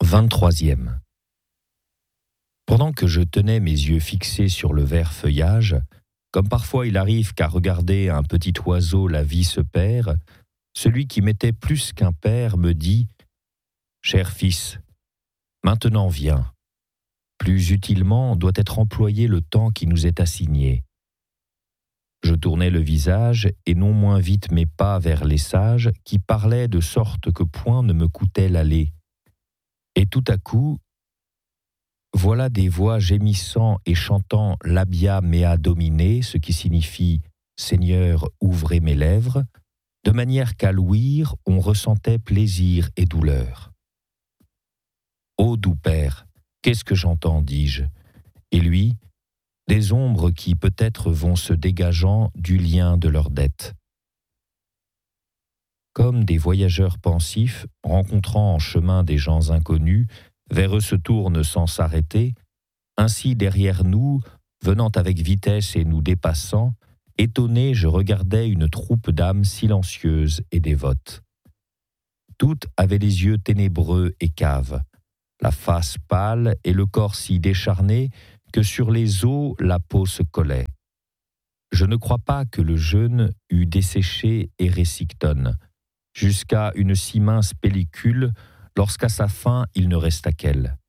23e. Pendant que je tenais mes yeux fixés sur le vert feuillage, comme parfois il arrive qu'à regarder un petit oiseau la vie se perd, celui qui m'était plus qu'un père me dit « Cher fils, maintenant viens. Plus utilement doit être employé le temps qui nous est assigné. » Je tournai le visage et non moins vite mes pas vers les sages qui parlaient de sorte que point ne me coûtait l'aller. Et tout à coup, voilà des voix gémissant et chantant labia mea domine, ce qui signifie « Seigneur, ouvrez mes lèvres », de manière qu'à l'ouïr, on ressentait plaisir et douleur. « Ô doux Père, qu'est-ce que j'entends » dis-je, et lui, des ombres qui peut-être vont se dégageant du lien de leur dette. Comme des voyageurs pensifs, rencontrant en chemin des gens inconnus, vers eux se tournent sans s'arrêter, ainsi derrière nous, venant avec vitesse et nous dépassant, étonné je regardais une troupe d'âmes silencieuses et dévotes. Toutes avaient les yeux ténébreux et caves, la face pâle et le corps si décharné que sur les os la peau se collait. Je ne crois pas que le jeûne eût desséché Érésichthon, jusqu'à une si mince pellicule, lorsqu'à sa fin il ne resta qu'elle.